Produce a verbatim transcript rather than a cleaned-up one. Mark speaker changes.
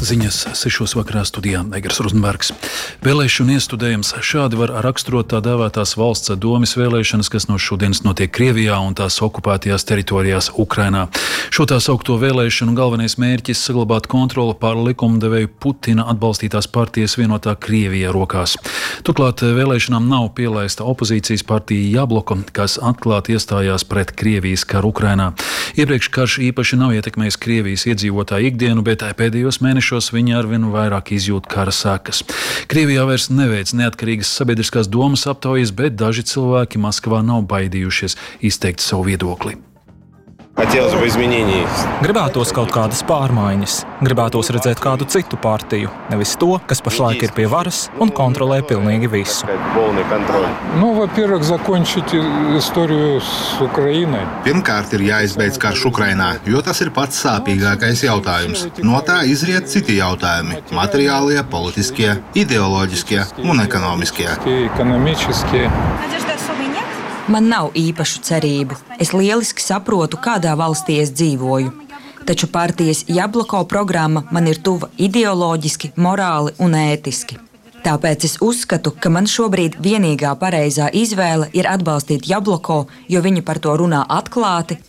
Speaker 1: Ziņas sešos vakarā studijā Egers Rozenbergs. Vēlēšanu iestudējums šādi var raksturot tā dēvētās valsts domes vēlēšanas, kas no šodienas notiek Krievijā un tās okupētajās teritorijās Ukrainā. Šo tā saukto vēlēšanu galvenais mērķis saglabāt kontroli pār likumdevēju Putina atbalstītās partijas vienotā Krievijā rokās. Turklāt vēlēšanām nav pielaista opozīcijas partija Jabloko, kas atklāti iestājās pret Krievijas karu Ukrainā. Iepriekš karš īpaši nav ietekmējis Krievijas iedzīvotāju ikdienu, bet pēdējos mēnešos viņi arvien vairāk izjūt kara sekas. Krievijā vairs neveic neatkarīgas sabiedriskās domas aptaujas, bet daži cilvēki Maskavā nav baidījušies izteikt savu viedokli.
Speaker 2: Gribētos kaut kādas pārmaiņas, gribētos redzēt kādu citu partiju, nevis to, kas pašlaik ir pie varas un kontrolē pilnīgi visu.
Speaker 3: Pirmkārt ir jāizbeidz karš Ukrainā, jo tas ir pats sāpīgākais jautājums. No tā izriet citi jautājumi – materiālie, politiskie, ideoloģiskie un ekonomiskie.
Speaker 4: Man nav īpašu cerību. Es lieliski saprotu, kādā valstī es dzīvoju. Taču partijas Jabloko programma man ir tuva ideoloģiski, morāli un ētiski. Tāpēc es uzskatu, ka man šobrīd vienīgā pareizā izvēle ir atbalstīt Jabloko, jo viņi par to runā atklāti,